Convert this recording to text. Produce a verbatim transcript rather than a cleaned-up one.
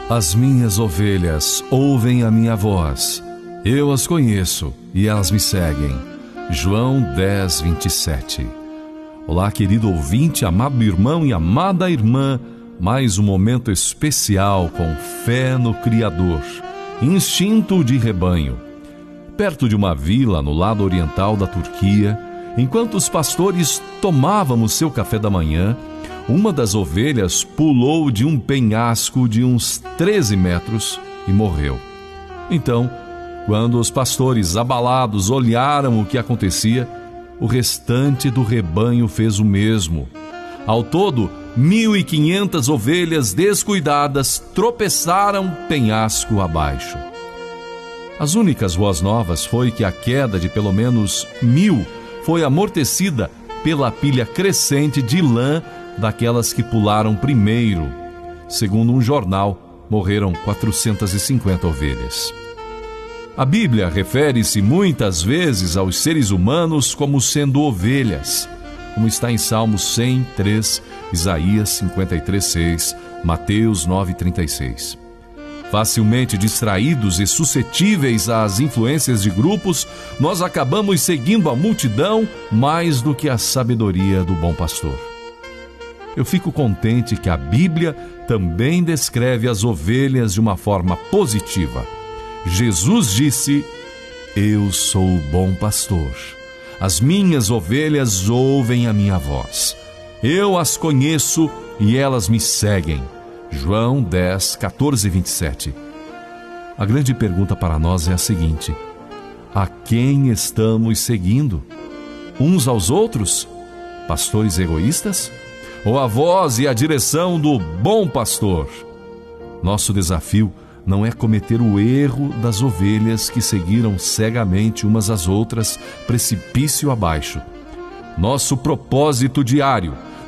As minhas ovelhas ouvem a minha voz. Eu as conheço e elas me seguem. João dez, vinte e sete. Olá, querido ouvinte, amado irmão e amada irmã. Mais um momento especial com fé no Criador. Instinto de rebanho. Perto de uma vila no lado oriental da Turquia, enquanto os pastores tomávamos seu café da manhã, uma das ovelhas pulou de um penhasco de uns treze metros e morreu. Então, quando os pastores abalados olharam o que acontecia, o restante do rebanho fez o mesmo. Ao todo, mil e quinhentas ovelhas descuidadas tropeçaram penhasco abaixo. As únicas boas novas foi que a queda de pelo menos mil foi amortecida pela pilha crescente de lã daquelas que pularam primeiro. Segundo um jornal, morreram quatrocentas e cinquenta ovelhas. A Bíblia refere-se muitas vezes aos seres humanos como sendo ovelhas, como está em Salmos cem, três, Isaías cinquenta e três, seis, Mateus nove, trinta e seis. Facilmente distraídos e suscetíveis às influências de grupos, nós acabamos seguindo a multidão mais do que a sabedoria do bom pastor. Eu fico contente que a Bíblia também descreve as ovelhas de uma forma positiva. Jesus disse: Eu sou o bom pastor. As minhas ovelhas ouvem a minha voz. Eu as conheço e elas me seguem. João dez, quatorze e vinte e sete. A grande pergunta para nós é a seguinte: a quem estamos seguindo? Uns aos outros? Pastores egoístas? Ou a voz e a direção do bom pastor? Nosso desafio não é cometer o erro das ovelhas que seguiram cegamente umas às outras, precipício abaixo. Nosso propósito diário